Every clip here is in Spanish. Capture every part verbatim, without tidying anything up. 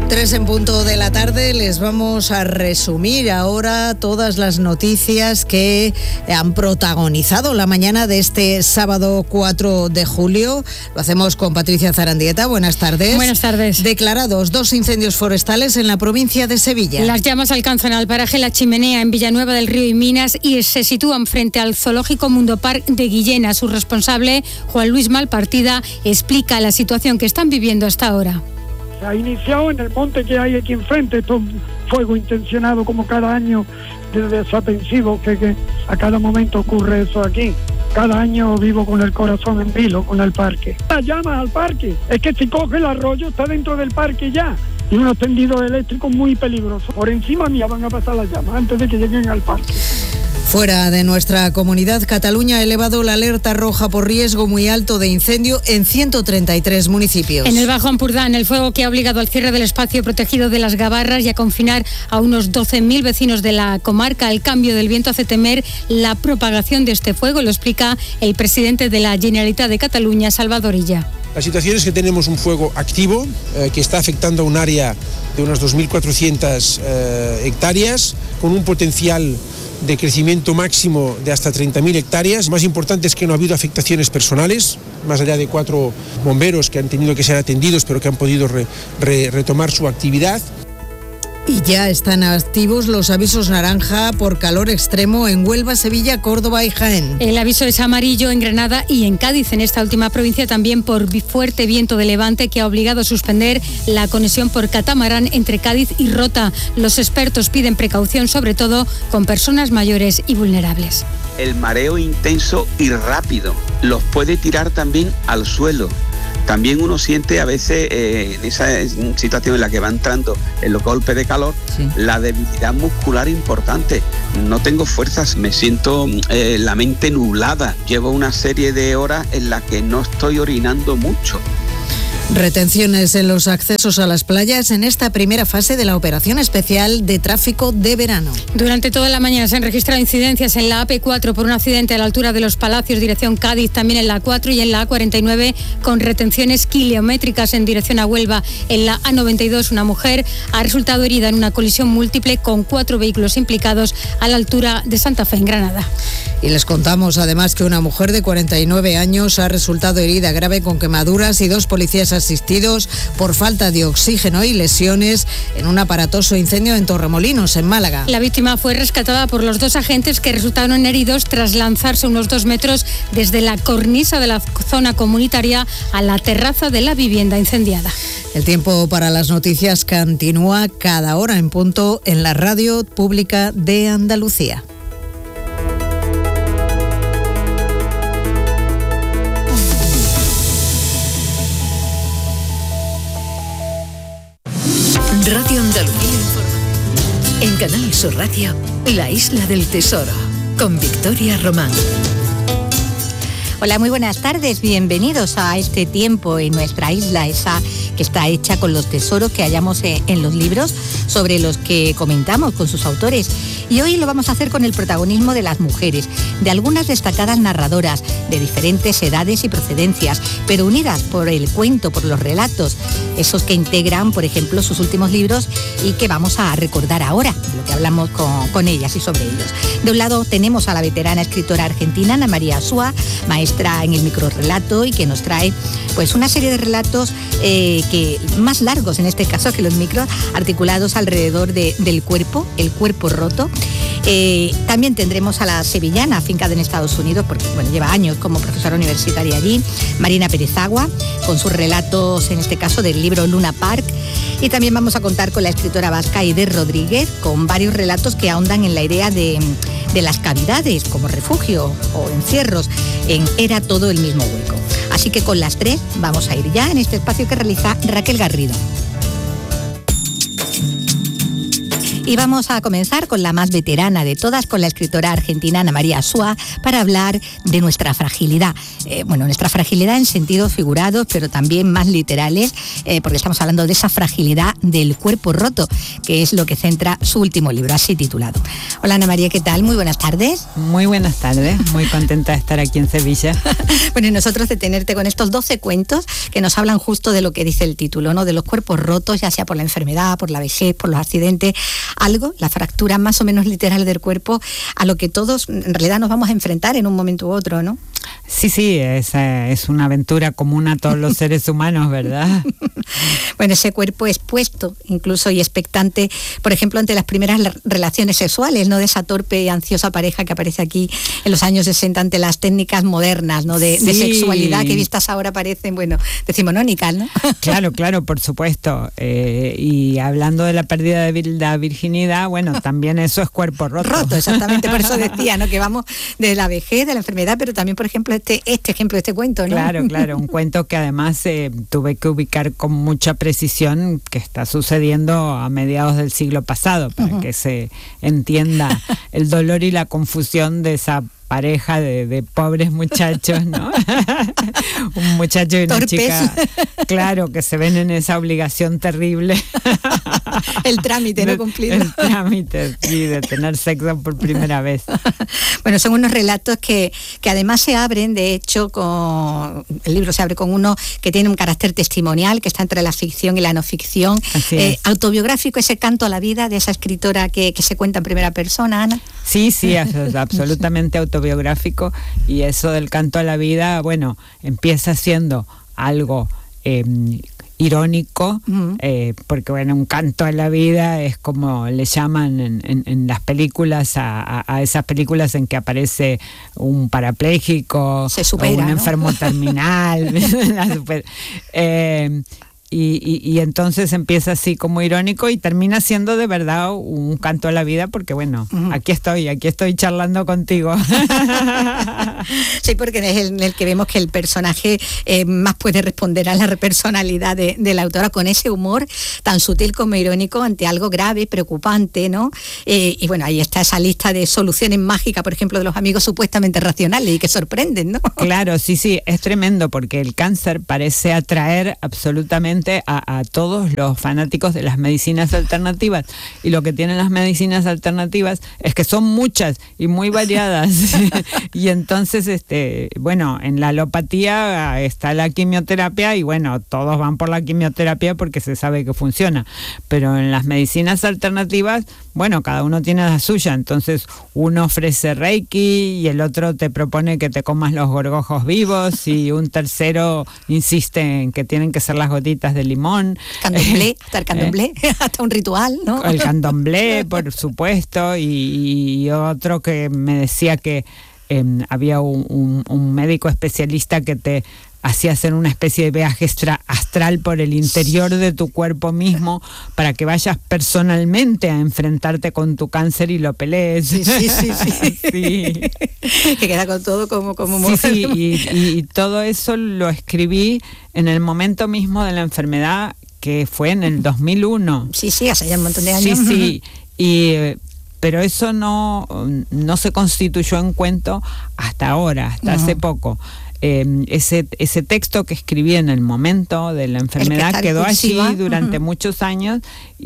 Tres en punto de la tarde, les vamos a resumir ahora todas las noticias que han protagonizado la mañana de este sábado cuatro de julio. Lo hacemos con Patricia Zarandieta. Buenas tardes. Buenas tardes. Declarados dos incendios forestales en la provincia de Sevilla. Las llamas alcanzan al paraje La Chimenea en Villanueva del Río y Minas y se sitúan frente al Zoológico Mundo Park de Guillena. Su responsable, Juan Luis Malpartida, explica la situación que están viviendo hasta ahora. Se ha iniciado en el monte que hay aquí enfrente, esto es un fuego intencionado como cada año de desatensivo, que, que a cada momento ocurre eso aquí. Cada año vivo con el corazón en vilo con el parque. Las llamas al parque, es que si coge el arroyo está dentro del parque ya. Y unos tendidos eléctricos muy peligrosos. Por encima mía van a pasar las llamas antes de que lleguen al parque. Fuera de nuestra comunidad, Cataluña ha elevado la alerta roja por riesgo muy alto de incendio en ciento treinta y tres municipios. En el Bajo Ampurdán, el fuego que ha obligado al cierre del espacio protegido de las Gabarras y a confinar a unos doce mil vecinos de la comarca. El cambio del viento hace temer la propagación de este fuego, lo explica el presidente de la Generalitat de Cataluña, Salvador Illa. La situación es que tenemos un fuego activo eh, que está afectando a un área de unas dos mil cuatrocientas eh, hectáreas con un potencial de crecimiento máximo de hasta treinta mil hectáreas. Más importante es que no ha habido afectaciones personales, más allá de cuatro bomberos que han tenido que ser atendidos pero que han podido re, re, retomar su actividad. Y ya están activos los avisos naranja por calor extremo en Huelva, Sevilla, Córdoba y Jaén. El aviso es amarillo en Granada y en Cádiz, en esta última provincia también por fuerte viento de levante que ha obligado a suspender la conexión por catamarán entre Cádiz y Rota. Los expertos piden precaución sobre todo con personas mayores y vulnerables. El mareo intenso y rápido los puede tirar también al suelo. También uno siente a veces eh, en esa situación en la que va entrando en los golpes de calor, sí, la debilidad muscular importante. No tengo fuerzas, me siento eh, la mente nublada. Llevo una serie de horas en las que no estoy orinando mucho. Retenciones en los accesos a las playas en esta primera fase de la operación especial de tráfico de verano. Durante toda la mañana se han registrado incidencias en la A P cuatro por un accidente a la altura de Los Palacios, dirección Cádiz, también en la A cuatro y en la A cuarenta y nueve con retenciones kilométricas en dirección a Huelva. En la A noventa y dos una mujer ha resultado herida en una colisión múltiple con cuatro vehículos implicados a la altura de Santa Fe, en Granada. Y les contamos además que una mujer de cuarenta y nueve años ha resultado herida grave con quemaduras y dos policías asistidos por falta de oxígeno y lesiones en un aparatoso incendio en Torremolinos, en Málaga. La víctima fue rescatada por los dos agentes que resultaron heridos tras lanzarse unos dos metros desde la cornisa de la zona comunitaria a la terraza de la vivienda incendiada. El tiempo para las noticias continúa cada hora en punto en la Radio Pública de Andalucía. Radio Andalucía Información. En Canal Sur Radio, La Isla del Tesoro, con Victoria Román. Hola, muy buenas tardes, bienvenidos a este tiempo en nuestra isla, esa que está hecha con los tesoros que hallamos en los libros sobre los que comentamos con sus autores. Y hoy lo vamos a hacer con el protagonismo de las mujeres, de algunas destacadas narradoras de diferentes edades y procedencias, pero unidas por el cuento, por los relatos, esos que integran, por ejemplo, sus últimos libros y que vamos a recordar ahora, lo que hablamos con, con ellas y sobre ellos. De un lado tenemos a la veterana escritora argentina Ana María Asúa, maestra en el microrrelato y que nos trae pues una serie de relatos eh, que más largos en este caso que los micros, articulados alrededor de, del cuerpo, el cuerpo roto. Eh, también tendremos a la sevillana, afincada en Estados Unidos, porque bueno, lleva años como profesora universitaria allí, Marina Pérez Agua, con sus relatos, en este caso del libro Luna Park. Y también vamos a contar con la escritora vasca Aide Rodríguez, con varios relatos que ahondan en la idea de, de las cavidades como refugio o encierros en Era todo el mismo hueco. Así que con las tres vamos a ir ya en este espacio que realiza Raquel Garrido. Y vamos a comenzar con la más veterana de todas, con la escritora argentina Ana María Asúa, para hablar de nuestra fragilidad. Eh, bueno, nuestra fragilidad en sentidos figurados, pero también más literales, eh, porque estamos hablando de esa fragilidad del cuerpo roto, que es lo que centra su último libro, así titulado. Hola Ana María, ¿qué tal? Muy buenas tardes. Muy buenas tardes, muy contenta de estar aquí en Sevilla. Bueno, y nosotros de tenerte con estos doce cuentos que nos hablan justo de lo que dice el título, ¿no? De los cuerpos rotos, ya sea por la enfermedad, por la vejez, por los accidentes, algo, la fractura más o menos literal del cuerpo, a lo que todos en realidad nos vamos a enfrentar en un momento u otro, ¿no? Sí, sí, es, es una aventura común a todos los seres humanos, ¿verdad? Bueno, ese cuerpo expuesto, incluso y expectante, por ejemplo, ante las primeras relaciones sexuales, ¿no? De esa torpe y ansiosa pareja que aparece aquí en los años sesenta ante las técnicas modernas, ¿no? De, sí. de sexualidad que vistas ahora parecen, bueno, decimonónicas, ¿no? Claro, claro, por supuesto. Eh, y hablando de la pérdida de la virginidad, bueno, también eso es cuerpo roto. Roto, exactamente, por eso decía, ¿no? Que vamos de la vejez, de la enfermedad, pero también, por ejemplo, este, este ejemplo, este cuento, ¿no? Claro, claro, un cuento que además eh, tuve que ubicar con mucha precisión, que está sucediendo a mediados del siglo pasado, para uh-huh. que se entienda el dolor y la confusión de esa pareja de, de pobres muchachos, ¿no? Un muchacho y una Torpes. chica, claro, que se ven en esa obligación terrible. El trámite no cumplido. El trámite, sí, de tener sexo por primera vez. Bueno, son unos relatos que, que además se abren, de hecho, con el libro se abre con uno que tiene un carácter testimonial, que está entre la ficción y la no ficción. Eh, autobiográfico, ese canto a la vida de esa escritora que, que se cuenta en primera persona, Ana. Sí, sí, es absolutamente autobiográfico. autobiográfico y eso del canto a la vida, bueno, empieza siendo algo eh, irónico, uh-huh. eh, porque bueno, un canto a la vida es como le llaman en, en, en las películas, a, a, a esas películas en que aparece un parapléjico, se supera, o un ¿no? enfermo terminal, super, eh, Y, y, y entonces empieza así como irónico y termina siendo de verdad un canto a la vida, porque bueno, uh-huh. aquí estoy, aquí estoy charlando contigo. Sí, porque es en el que vemos que el personaje eh, más puede responder a la personalidad de, de la autora, con ese humor tan sutil como irónico ante algo grave, preocupante, ¿no? Eh, y bueno, ahí está esa lista de soluciones mágicas, por ejemplo, de los amigos supuestamente racionales y que sorprenden, ¿no? Claro, sí, sí, es tremendo porque el cáncer parece atraer absolutamente A, a todos los fanáticos de las medicinas alternativas, y lo que tienen las medicinas alternativas es que son muchas y muy variadas. Y entonces este bueno, en la alopatía está la quimioterapia y bueno, todos van por la quimioterapia porque se sabe que funciona, pero en las medicinas alternativas, bueno, cada uno tiene la suya. Entonces uno ofrece Reiki y el otro te propone que te comas los gorgojos vivos y un tercero insiste en que tienen que ser las gotitas de limón. Candomblé, hasta el candomblé, eh, hasta un ritual, ¿no? El candomblé, por supuesto, y, y otro que me decía que eh, había un, un, un médico especialista que te hacía hacer una especie de viaje extra astral por el interior de tu cuerpo mismo para que vayas personalmente a enfrentarte con tu cáncer y lo pelees. Sí, sí, sí, sí. Sí. Que queda con todo como... como sí, sí, y, y todo eso lo escribí en el momento mismo de la enfermedad, que fue en el dos mil uno. Sí, sí, hace ya un montón de años. Sí, sí, y... pero eso no, no se constituyó en cuento hasta ahora, hasta uh-huh. hace poco. Eh, ese, ese texto que escribí en el momento de la enfermedad quedó allí durante uh-huh. muchos años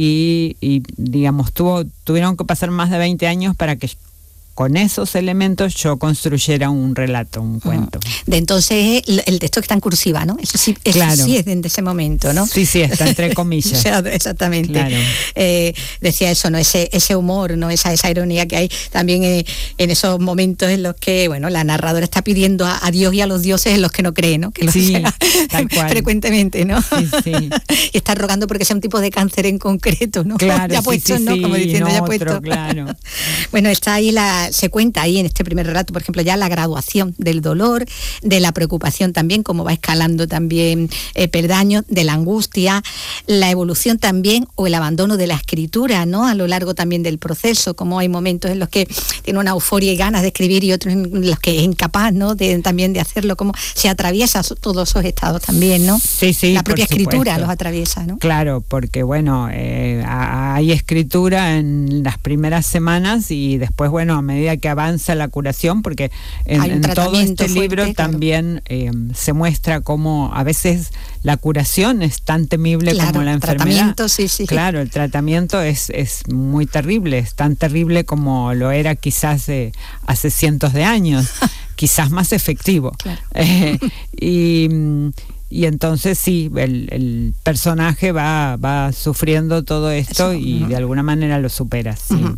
y, y digamos, tuvo, tuvieron que pasar más de veinte años para que con esos elementos yo construyera un relato, un cuento. De entonces el texto que está en cursiva, ¿no? Eso sí, eso claro. sí es de ese momento, ¿no? Sí, sí, está entre comillas. Exactamente. Claro. Eh, decía eso, ¿no? Ese, ese humor, ¿no? Esa, esa ironía que hay también eh, en esos momentos en los que, bueno, la narradora está pidiendo a, a Dios y a los dioses en los que no cree, ¿no? Que lo sí, sea tal cual. Frecuentemente, ¿no? Sí, sí. Y está rogando porque sea un tipo de cáncer en concreto, ¿no? Claro, ya sí, puesto, sí, ¿no? Sí, como diciendo, no ya otro, puesto. Claro. Bueno, está ahí la la, se cuenta ahí en este primer relato, por ejemplo, ya la graduación del dolor, de la preocupación también, como va escalando también eh, peldaños, de la angustia, la evolución también o el abandono de la escritura, ¿no? A lo largo también del proceso, como hay momentos en los que tiene una euforia y ganas de escribir y otros en los que es incapaz, ¿no? De, también de hacerlo, como se atraviesa todos esos estados también, ¿no? Sí, sí, la propia escritura supuesto. Los atraviesa, ¿no? Claro, porque bueno, eh, hay escritura en las primeras semanas y después, bueno, a medida que avanza la curación, porque en, en todo este fuerte, libro claro. también eh, se muestra cómo a veces la curación es tan temible claro, como la enfermedad. Sí, sí. Claro, el tratamiento es, es muy terrible, es tan terrible como lo era quizás eh, hace cientos de años, quizás más efectivo. Claro. Eh, y... Y entonces sí, el, el personaje va, va sufriendo todo esto Eso, y uh-huh. de alguna manera lo supera. Sí. Uh-huh.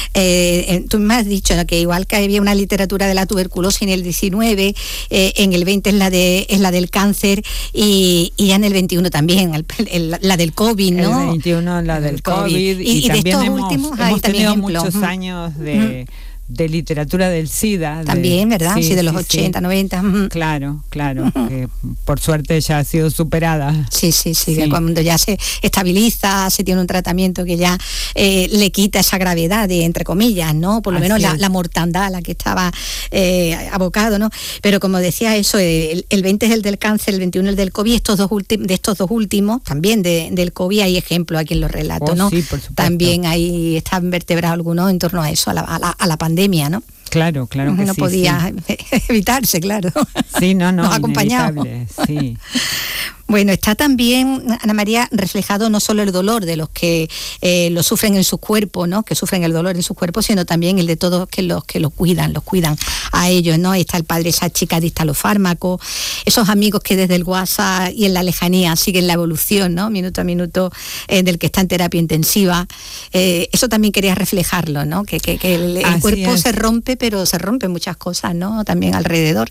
Eh, tú me has dicho, ¿no?, que igual que había una literatura de la tuberculosis en el diecinueve, eh, en el veinte es la de es la del cáncer y, y ya en el veintiuno también, el, el, la del COVID, ¿no? El veintiuno la del COVID. COVID y, y, y también de estos hemos, últimos hemos tenido ejemplos. muchos uh-huh. años de... Uh-huh. de literatura del SIDA. También, de, ¿verdad? Sí, sí, de los sí, ochenta, sí. noventa. Uh-huh. Claro, claro, uh-huh. que por suerte ya ha sido superada. Sí, sí, sí, sí. Cuando ya se estabiliza, se tiene un tratamiento que ya eh, le quita esa gravedad, de, entre comillas, ¿no? Por lo Así menos la, la mortandad a la que estaba eh, abocado, ¿no? Pero como decía eso, el, el veinte es el del cáncer, el veintiuno el del COVID, estos dos últimos, de estos dos últimos, también de, del COVID hay ejemplos aquí en los relatos, oh, ¿no? Sí, por supuesto. También ahí están vertebrados algunos en torno a eso, a la, a la, a la pandemia, ¿no? Claro, claro que no sí. No podía sí. evitarse, claro. Sí, no, no, Nos ha acompañado. Sí. Bueno, está también, Ana María, reflejado no solo el dolor de los que eh, lo sufren en sus cuerpos, ¿no?, que sufren el dolor en sus cuerpos, sino también el de todos que los que los cuidan, los cuidan a ellos, ¿no? Está el padre, esa chica adicta a los fármacos, esos amigos que desde el WhatsApp y en la lejanía siguen la evolución, ¿no?, minuto a minuto, eh, del que está en terapia intensiva. Eh, eso también quería reflejarlo, ¿no?, que, que, que el, el cuerpo es. se rompe, pero se rompen muchas cosas, ¿no?, también alrededor.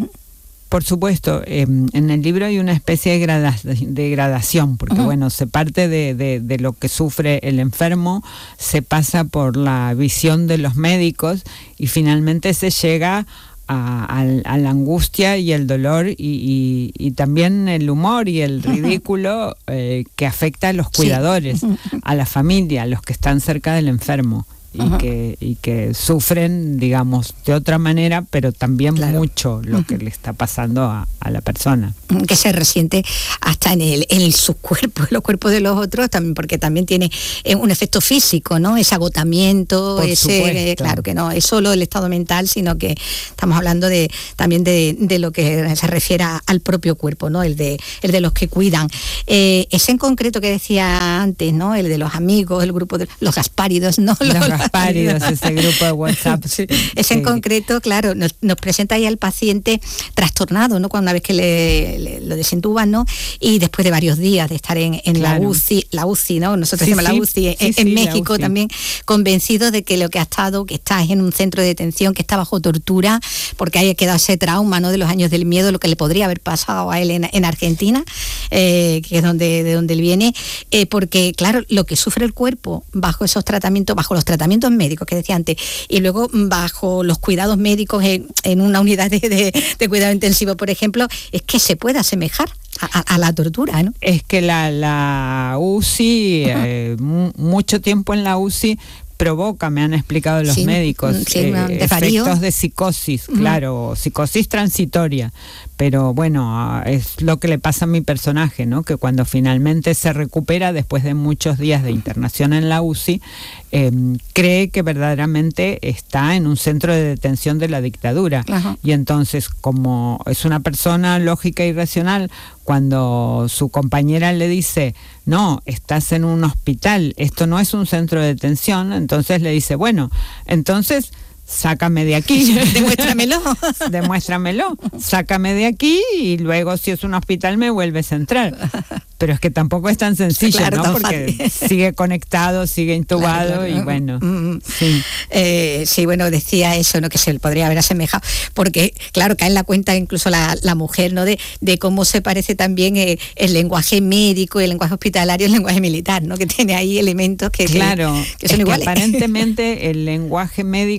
Por supuesto, eh, en el libro hay una especie de, grada, de gradación, porque uh-huh. bueno, se parte de, de, de lo que sufre el enfermo, se pasa por la visión de los médicos y finalmente se llega a, a, a la angustia y el dolor y, y, y también el humor y el ridículo eh, que afecta a los cuidadores, sí. a la familia, a los que están cerca del enfermo. Y que, y que sufren, digamos, de otra manera, pero también claro. mucho lo uh-huh. que le está pasando a, a la persona. Que se resiente hasta en el en sus cuerpos, los cuerpos de los otros, también, porque también tiene un efecto físico, ¿no? Ese agotamiento, Por ese, eh, claro que no es solo el estado mental, sino que estamos hablando de también de, de lo que se refiere al propio cuerpo, ¿no? El de el de los que cuidan. Eh, ese en concreto que decía antes, ¿no? El de los amigos, el grupo de los gaspáridos, ¿no? Los Gaspáridos, ese grupo de WhatsApp. Sí. Ese en concreto, claro, nos, nos presenta ahí al paciente trastornado, ¿no? Cuando una vez que le, le lo desentuban, ¿no? Y después de varios días de estar en, en claro. la UCI, la UCI, ¿no? Nosotros sí, decimos sí. la UCI, sí, en, sí, en México UCI. También, convencido de que lo que ha estado, que está en un centro de detención, que está bajo tortura, porque haya quedado ese trauma, ¿no? De los años del miedo, lo que le podría haber pasado a él en, en Argentina, eh, que es donde, de donde él viene, eh, porque, claro, lo que sufre el cuerpo bajo esos tratamientos, bajo los tratamientos médicos que decía antes, y luego bajo los cuidados médicos en, en una unidad de, de, de cuidado intensivo, por ejemplo, es que se puede asemejar a, a, a la tortura, ¿no? Es que la, la UCI, uh-huh. eh, m- mucho tiempo en la UCI provoca, me han explicado los sí, médicos, sí, eh, de efectos de psicosis, uh-huh. claro, psicosis transitoria, pero bueno, es lo que le pasa a mi personaje, ¿no? Que cuando finalmente se recupera después de muchos días de internación en la UCI, eh, cree que verdaderamente está en un centro de detención de la dictadura. Uh-huh. Y entonces, como es una persona lógica y racional, cuando su compañera le dice, no, estás en un hospital, esto no es un centro de detención, entonces le dice, bueno, entonces sácame de aquí. Demuéstramelo. Demuéstramelo. Sácame de aquí y luego si es un hospital me vuelves a entrar. Pero es que tampoco es tan sencillo, claro, ¿no? Porque fácil. Sigue conectado, sigue intubado, claro, claro. Y bueno. Mm, sí. Eh, sí, bueno, decía eso, ¿no? Que se le podría haber asemejado. Porque, claro, cae en la cuenta incluso la, la mujer, ¿no? De, de cómo se parece también el, el lenguaje médico, el lenguaje hospitalario, el lenguaje militar, ¿no? Que tiene ahí elementos que, claro, que, que son es iguales. Que aparentemente el lenguaje médico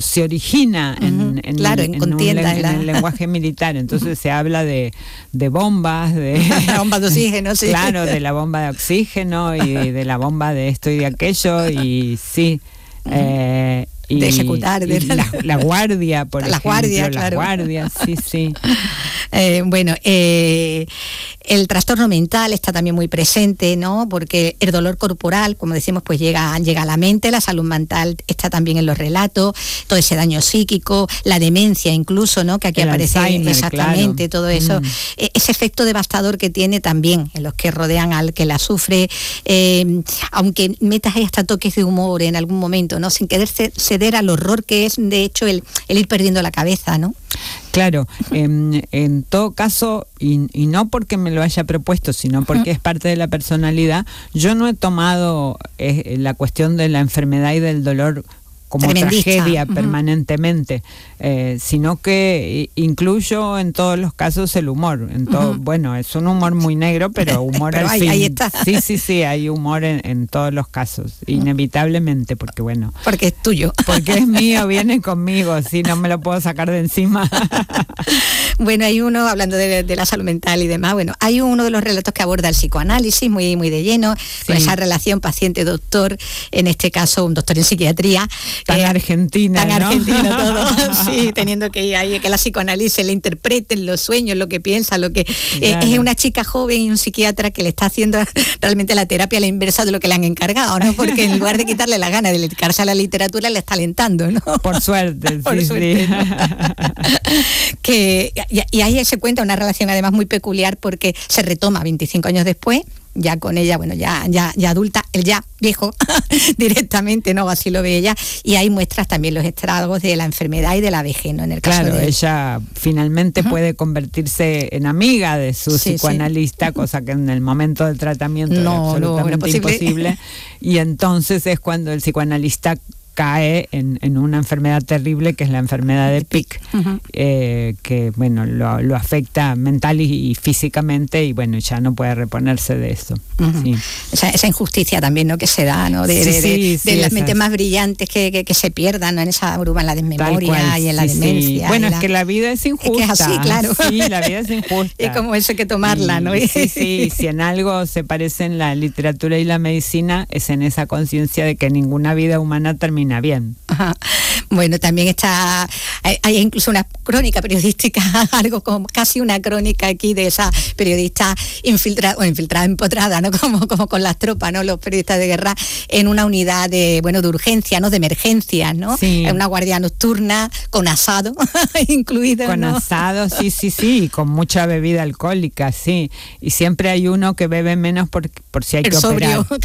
se origina en, Uh-huh. en, claro, en, en contienda, un, en la... el lenguaje militar. Entonces uh-huh. se habla de, de bombas, de la bomba de oxígeno, sí. Claro, de la bomba de oxígeno y de, de la bomba de esto y de aquello, y sí. Uh-huh. eh, Y, de ejecutar de la, la guardia, por la ejemplo, guardia, las claro. guardias, sí, sí. Eh, bueno, eh, el trastorno mental está también muy presente, ¿no? Porque el dolor corporal, como decimos, pues llega, llega a la mente, la salud mental está también en los relatos, todo ese daño psíquico, la demencia incluso, ¿no? Que aquí el aparece Alzheimer, exactamente, claro. todo eso. Mm. Eh, ese efecto devastador que tiene también en los que rodean al que la sufre, eh, aunque metas ahí hasta toques de humor en algún momento, ¿no? Sin querer ceder al horror que es, de hecho, el, el ir perdiendo la cabeza, ¿no? Claro, en, en todo caso, y, y no porque me lo haya propuesto, sino porque uh-huh. es parte de la personalidad, yo no he tomado eh, la cuestión de la enfermedad y del dolor como tragedia uh-huh. permanentemente, eh, sino que incluyo en todos los casos el humor. En todo, uh-huh. Bueno, es un humor muy negro, pero humor pero al ahí, fin. Ahí está. Sí, sí, sí, hay humor en, en todos los casos, uh-huh. inevitablemente, porque bueno. Porque es tuyo. Porque es mío, viene conmigo, sí, no me lo puedo sacar de encima. Bueno, hay uno, hablando de, de la salud mental y demás, bueno, hay uno de los relatos que aborda el psicoanálisis muy, muy de lleno, sí. con esa relación paciente-doctor, en este caso un doctor en psiquiatría, tan eh, argentina, tan ¿no? argentino todo, sí, teniendo que ir ahí, que la psicoanálisis le interpreten los sueños, lo que piensa, lo que claro. eh, es una chica joven y un psiquiatra que le está haciendo realmente la terapia a la inversa de lo que le han encargado, ¿no? Porque en lugar de quitarle la gana de dedicarse a la literatura, le está alentando, ¿no? Por suerte, Por sí, suerte, sí. ¿no? que, y, y ahí se cuenta una relación además muy peculiar porque se retoma veinticinco años después, ya con ella, bueno, ya, ya, ya adulta, él ya viejo directamente, ¿no? Así lo ve ella, y ahí muestras también los estragos de la enfermedad y de la vejez, ¿no? En el caso claro, de ella finalmente uh-huh. puede convertirse en amiga de su sí, psicoanalista, sí. cosa que en el momento del tratamiento no, era absolutamente no, imposible, y entonces es cuando el psicoanalista cae en, en una enfermedad terrible que es la enfermedad de Pick, uh-huh. eh, que bueno lo, lo afecta mental y, y físicamente, y bueno, ya no puede reponerse de eso. Uh-huh. Sí. Esa, esa injusticia también, ¿no? Que se da, ¿no? De, sí, de, de, sí, de sí, las esas. mentes más brillantes que, que, que se pierdan, ¿no? En esa bruma, en la desmemoria y en la sí, demencia. Sí. Bueno, la... es que la vida es injusta. Es que es así, claro. Sí, la vida es injusta. Es como eso, hay que tomarla, y, ¿no? Sí, sí, si en algo se parecen la literatura y la medicina, es en esa conciencia de que ninguna vida humana termina bien. Ajá. Bueno, también está, hay, hay incluso una crónica periodística, algo como casi una crónica aquí de esa periodista infiltrada, bueno, infiltrada, empotrada, ¿no? Como, como con las tropas, ¿no? Los periodistas de guerra en una unidad de, bueno, de urgencia, ¿no? De emergencias, ¿no? Sí. En una guardia nocturna con asado incluido, Con ¿no? asado, sí, sí, sí, y con mucha bebida alcohólica, sí. Y siempre hay uno que bebe menos por, por si hay El que sobrio, operar.